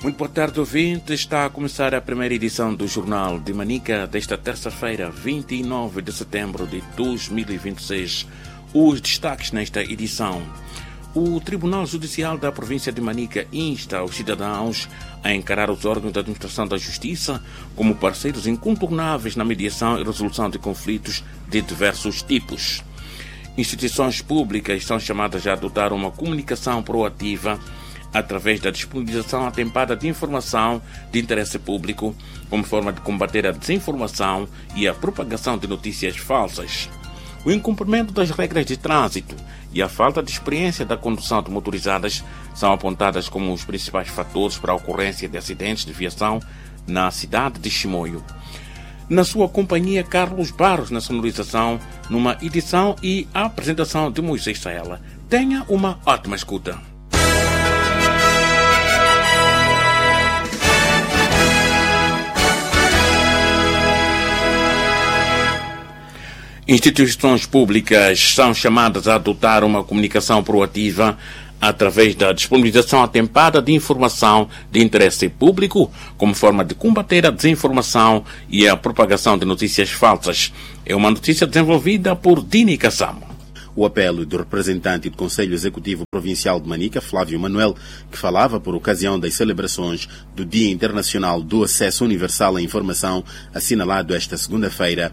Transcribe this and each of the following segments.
Muito boa tarde, ouvinte. Está a começar a primeira edição do Jornal de Manica desta terça-feira, 29 de setembro de 2026. Os destaques nesta edição. O Tribunal Judicial da província de Manica insta os cidadãos a encarar os órgãos da administração da justiça como parceiros incontornáveis na mediação e resolução de conflitos de diversos tipos. Instituições públicas são chamadas a adotar uma comunicação proativa através da disponibilização atempada de informação de interesse público, como forma de combater a desinformação e a propagação de notícias falsas. O incumprimento das regras de trânsito e a falta de experiência da condução de motorizadas são apontadas como os principais fatores para a ocorrência de acidentes de viação na cidade de Chimoio. Na sua companhia, Carlos Barros na sonorização, numa edição e apresentação de Moisés Saela. Tenha uma ótima escuta. Instituições públicas são chamadas a adotar uma comunicação proativa através da disponibilização atempada de informação de interesse público, como forma de combater a desinformação e a propagação de notícias falsas. É uma notícia desenvolvida por Dini Kassamo. O apelo do representante do Conselho Executivo Provincial de Manica, Flávio Manuel, que falava por ocasião das celebrações do Dia Internacional do Acesso Universal à Informação, assinalado esta segunda-feira,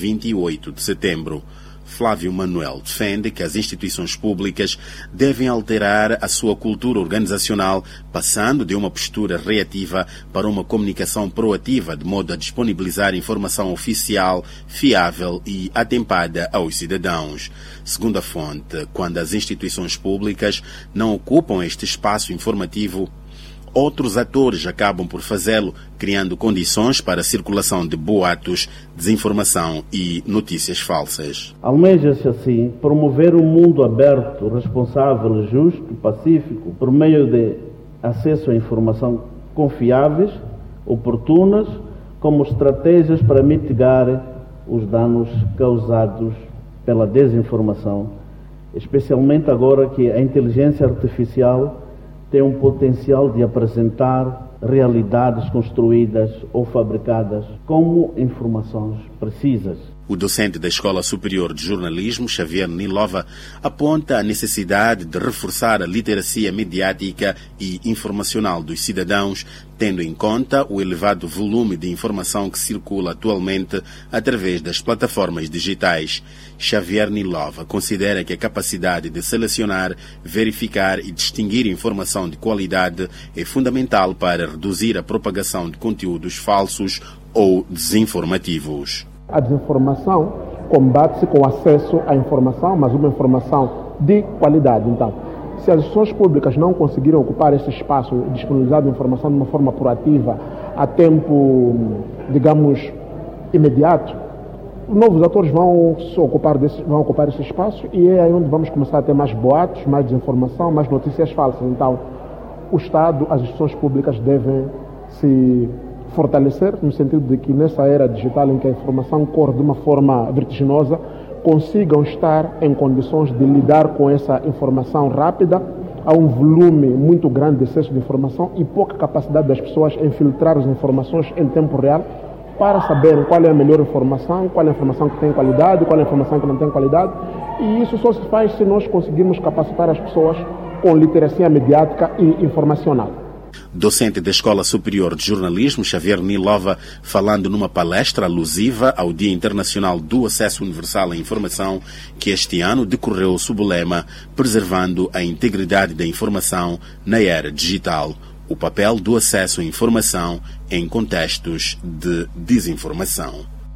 28 de setembro. Flávio Manuel defende que as instituições públicas devem alterar a sua cultura organizacional, passando de uma postura reativa para uma comunicação proativa, de modo a disponibilizar informação oficial, fiável e atempada aos cidadãos. Segundo a fonte, quando as instituições públicas não ocupam este espaço informativo, outros atores acabam por fazê-lo, criando condições para a circulação de boatos, desinformação e notícias falsas. Almeja-se assim promover um mundo aberto, responsável, justo, pacífico, por meio de acesso a informação confiáveis, oportunas, como estratégias para mitigar os danos causados pela desinformação, especialmente agora que a inteligência artificial tem um potencial de apresentar realidades construídas ou fabricadas como informações precisas. O docente da Escola Superior de Jornalismo, Xavier Nilova, aponta a necessidade de reforçar a literacia mediática e informacional dos cidadãos, tendo em conta o elevado volume de informação que circula atualmente através das plataformas digitais. Xavier Nilova considera que a capacidade de selecionar, verificar e distinguir informação de qualidade é fundamental para reduzir a propagação de conteúdos falsos ou desinformativos. A desinformação combate-se com acesso à informação, mas uma informação de qualidade. Então, se as instituições públicas não conseguirem ocupar esse espaço e disponibilizar a informação de uma forma proativa, a tempo, digamos, imediato, novos atores vão ocupar esse espaço e é aí onde vamos começar a ter mais boatos, mais desinformação, mais notícias falsas. Então, o Estado, as instituições públicas devem se fortalecer, no sentido de que nessa era digital em que a informação corre de uma forma vertiginosa, consigam estar em condições de lidar com essa informação rápida. Há um volume muito grande de excesso de informação e pouca capacidade das pessoas em filtrar as informações em tempo real para saber qual é a melhor informação, qual é a informação que tem qualidade, qual é a informação que não tem qualidade. E isso só se faz se nós conseguirmos capacitar as pessoas com literacia mediática e informacional. Docente da Escola Superior de Jornalismo, Xavier Nilova, falando numa palestra alusiva ao Dia Internacional do Acesso Universal à Informação, que este ano decorreu sob o lema Preservando a Integridade da Informação na Era Digital, o papel do acesso à informação em contextos de desinformação.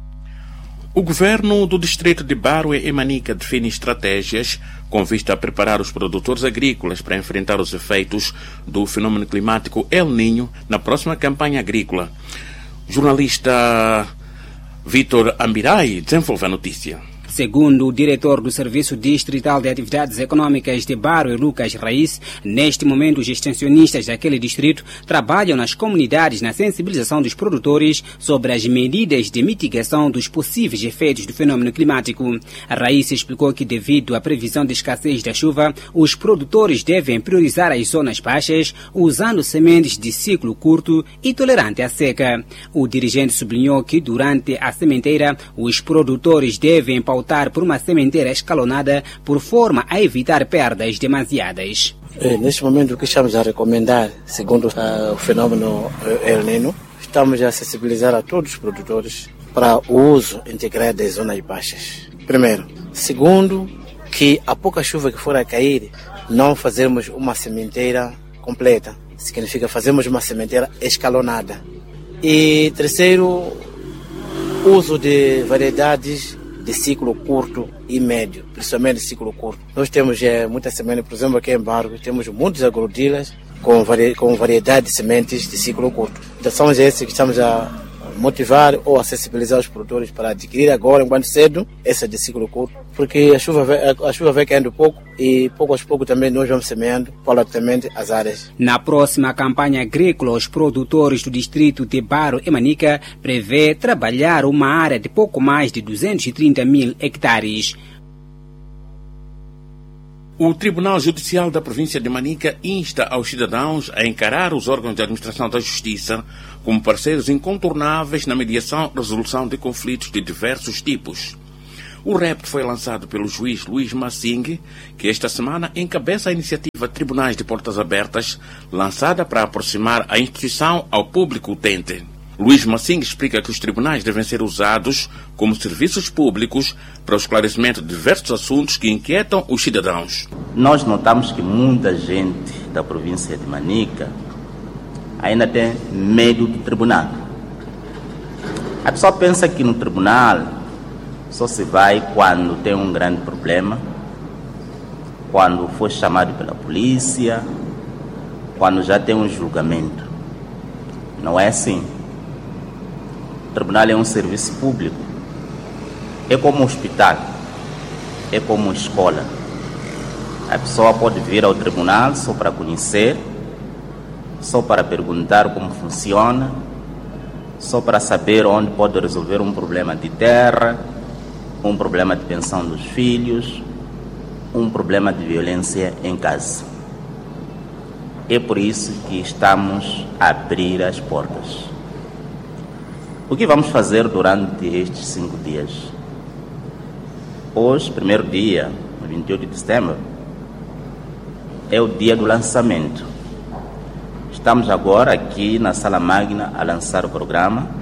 O governo do distrito de Barue e Manica define estratégias com vista a preparar os produtores agrícolas para enfrentar os efeitos do fenômeno climático El Niño na próxima campanha agrícola. O jornalista Vitor Ambirai desenvolve a notícia. Segundo o diretor do Serviço Distrital de Atividades Econômicas de Baro, Lucas Raiz, neste momento os extensionistas daquele distrito trabalham nas comunidades na sensibilização dos produtores sobre as medidas de mitigação dos possíveis efeitos do fenômeno climático. Raiz explicou que, devido à previsão de escassez da chuva, os produtores devem priorizar as zonas baixas, usando sementes de ciclo curto e tolerante à seca. O dirigente sublinhou que, durante a sementeira, os produtores devem pautar por uma sementeira escalonada, por forma a evitar perdas demasiadas. Neste momento, o que estamos a recomendar, segundo o fenômeno El Niño, estamos a sensibilizar a todos os produtores para o uso integrado das zonas baixas. Primeiro. Segundo, que a pouca chuva que for a cair, não fazermos uma sementeira completa. Significa fazermos uma sementeira escalonada. E terceiro, uso de variedades de ciclo curto e médio, principalmente ciclo curto. Nós temos muitas sementes, por exemplo, aqui em Barco, temos muitos agrodilas com variedade de sementes de ciclo curto. Então são esses que estamos a motivar ou a sensibilizar os produtores para adquirir agora, enquanto cedo, essa de ciclo curto, porque a chuva vai caindo pouco e pouco a pouco também nós vamos semeando paulatinamente as áreas. Na próxima campanha agrícola, os produtores do distrito de Baro e Manica prevê trabalhar uma área de pouco mais de 230 mil hectares. O Tribunal Judicial da província de Manica insta aos cidadãos a encarar os órgãos de administração da justiça como parceiros incontornáveis na mediação e resolução de conflitos de diversos tipos. O repto foi lançado pelo juiz Luís Massing, que esta semana encabeça a iniciativa Tribunais de Portas Abertas, lançada para aproximar a instituição ao público utente. Luís Massing explica que os tribunais devem ser usados como serviços públicos para o esclarecimento de diversos assuntos que inquietam os cidadãos. Nós notamos que muita gente da província de Manica ainda tem medo do tribunal. A pessoa pensa que no tribunal só se vai quando tem um grande problema, quando foi chamado pela polícia, quando já tem um julgamento. Não é assim. O tribunal é um serviço público. É como um hospital, é como uma escola. A pessoa pode vir ao tribunal só para conhecer, só para perguntar como funciona, só para saber onde pode resolver um problema de terra, um problema de pensão dos filhos, um problema de violência em casa. É por isso que estamos a abrir as portas. O que vamos fazer durante estes 5 dias? Hoje, primeiro dia, 28 de setembro, é o dia do lançamento. Estamos agora aqui na Sala Magna a lançar o programa.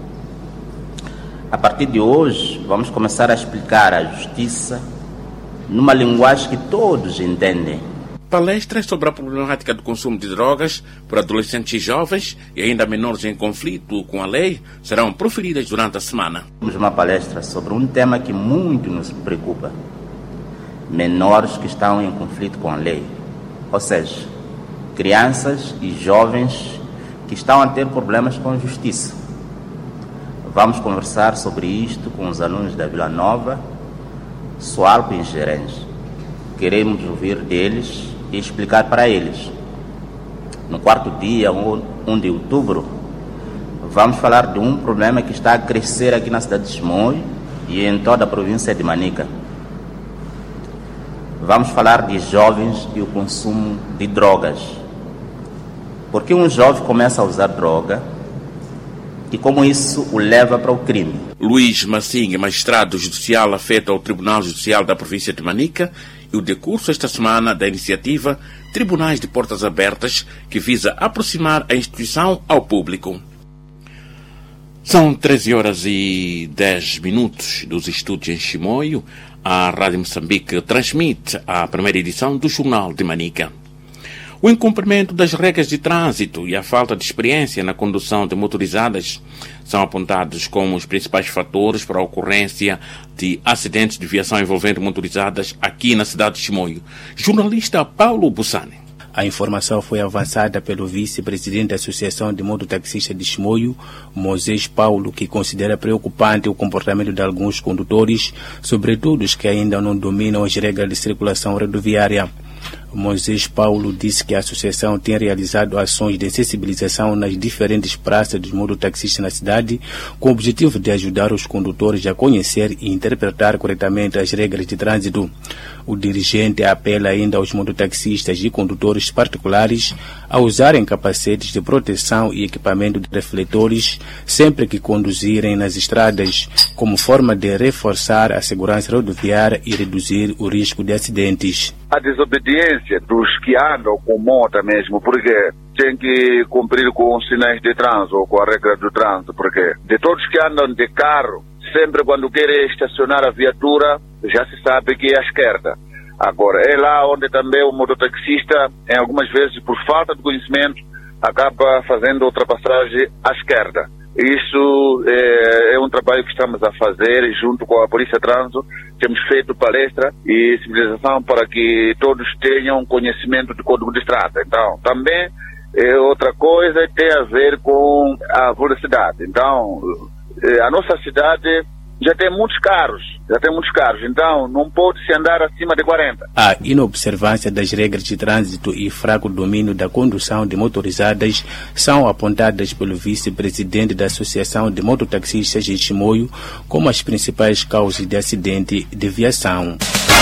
A partir de hoje, vamos começar a explicar a justiça numa linguagem que todos entendem. Palestras sobre a problemática do consumo de drogas por adolescentes e jovens e ainda menores em conflito com a lei serão proferidas durante a semana. Temos uma palestra sobre um tema que muito nos preocupa: menores que estão em conflito com a lei, ou seja, crianças e jovens que estão a ter problemas com a justiça. Vamos conversar sobre isto com os alunos da Vila Nova, Soalco e Gerês. Queremos ouvir deles e explicar para eles. No 4º dia, 1 de outubro, vamos falar de um problema que está a crescer aqui na cidade de Chimoio e em toda a província de Manica. Vamos falar de jovens e o consumo de drogas. Porque um jovem começa a usar droga e como isso o leva para o crime. Luís Massing, magistrado judicial afeto ao Tribunal Judicial da província de Manica, e o decurso esta semana da iniciativa Tribunais de Portas Abertas, que visa aproximar a instituição ao público. São 13h10 dos estúdios em Chimoio. A Rádio Moçambique transmite a primeira edição do Jornal de Manica. O incumprimento das regras de trânsito e a falta de experiência na condução de motorizadas são apontados como os principais fatores para a ocorrência de acidentes de viação envolvendo motorizadas aqui na cidade de Chimoio. Jornalista Paulo Bussani. A informação foi avançada pelo vice-presidente da Associação de Mototaxistas de Chimoio, Moisés Paulo, que considera preocupante o comportamento de alguns condutores, sobretudo os que ainda não dominam as regras de circulação rodoviária. Moisés Paulo disse que a associação tem realizado ações de sensibilização nas diferentes praças dos mototaxistas na cidade, com o objetivo de ajudar os condutores a conhecer e interpretar corretamente as regras de trânsito. O dirigente apela ainda aos mototaxistas e condutores particulares a usarem capacetes de proteção e equipamento de refletores sempre que conduzirem nas estradas, como forma de reforçar a segurança rodoviária e reduzir o risco de acidentes. A desobediência dos que andam com moto mesmo, porque tem que cumprir com os sinais de trânsito ou com a regra do trânsito, porque de todos que andam de carro, sempre quando querem estacionar a viatura, já se sabe que é à esquerda. Agora, é lá onde também o mototaxista, em algumas vezes, por falta de conhecimento, acaba fazendo ultrapassagem à esquerda. Isso é um trabalho que estamos a fazer junto com a Polícia de Trânsito. Temos feito palestra e sensibilização para que todos tenham conhecimento do Código de Estrada. Então, também outra coisa tem a ver com a velocidade. Então, a nossa cidade já tem muitos carros, então não pode-se andar acima de 40. A inobservância das regras de trânsito e fraco domínio da condução de motorizadas são apontadas pelo vice-presidente da Associação de Mototaxistas de Chimoio como as principais causas de acidente de viação.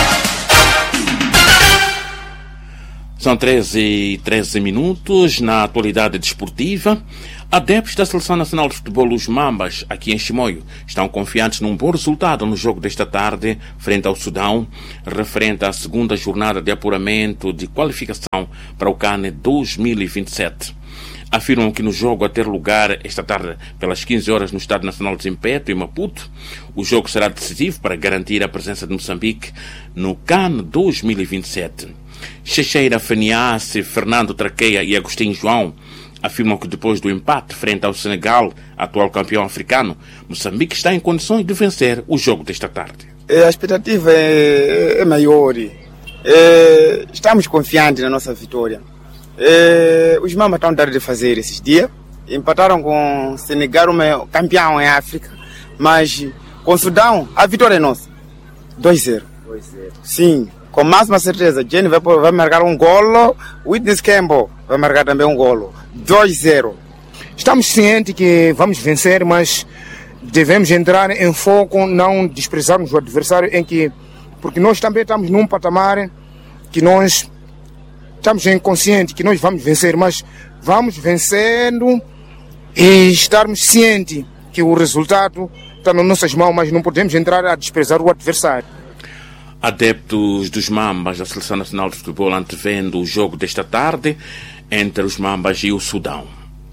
São 13h13. Na atualidade desportiva, adeptos da Seleção Nacional de Futebol, os Mambas, aqui em Chimoio, estão confiantes num bom resultado no jogo desta tarde, frente ao Sudão, referente à segunda jornada de apuramento de qualificação para o CAN 2027. Afirmam que no jogo a ter lugar esta tarde pelas 15 horas no Estádio Nacional de Zimpeto, em Maputo, o jogo será decisivo para garantir a presença de Moçambique no CAN 2027. Checheira Faniasse, Fernando Traqueia e Agostinho João afirmam que depois do empate frente ao Senegal, atual campeão africano, Moçambique está em condições de vencer o jogo desta tarde. A expectativa é maior. Estamos confiantes na nossa vitória. Os Mambas estão tarde de fazer esses dias. Empataram com o Senegal, campeão em África. Mas com o Sudão, a vitória é nossa. 2-0. Sim. Com máxima certeza, Jenny vai marcar um golo, Witness Campbell vai marcar também um golo. 2-0. Estamos cientes que vamos vencer, mas devemos entrar em foco, não desprezarmos o adversário, porque nós também estamos num patamar que nós estamos inconscientes que nós vamos vencer, mas vamos vencendo e estarmos cientes que o resultado está nas nossas mãos, mas não podemos entrar a desprezar o adversário. Adeptos dos Mambas da Seleção Nacional de Futebol antevendo o jogo desta tarde entre os Mambas e o Sudão.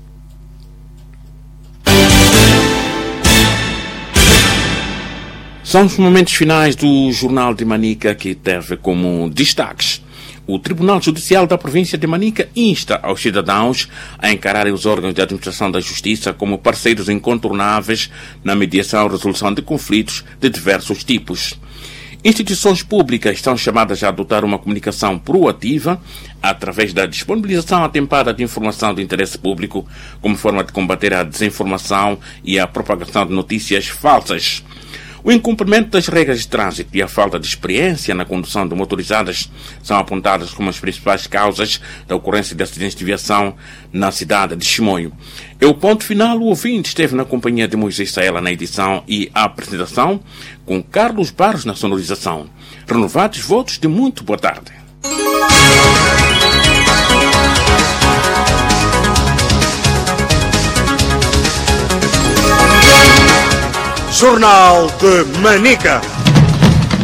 São os momentos finais do Jornal de Manica, que teve como destaques: o Tribunal Judicial da Província de Manica insta aos cidadãos a encararem os órgãos de administração da justiça como parceiros incontornáveis na mediação e resolução de conflitos de diversos tipos. Instituições públicas estão chamadas a adotar uma comunicação proativa através da disponibilização atempada de informação de interesse público, como forma de combater a desinformação e a propagação de notícias falsas. O incumprimento das regras de trânsito e a falta de experiência na condução de motorizadas são apontadas como as principais causas da ocorrência de acidentes de viação na cidade de Chimoio. É o ponto final. O ouvinte esteve na companhia de Moisés Saela na edição e apresentação, com Carlos Barros na sonorização. Renovados votos de muito boa tarde. Jornal de Manica.